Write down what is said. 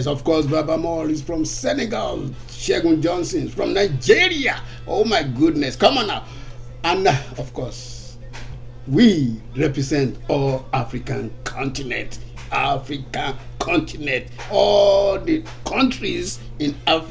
Yes, of course, Baba Mall is from Senegal. Shegun Johnson is from Nigeria. Oh my goodness, come on now. And of course, we represent all African continent. All the countries in Africa.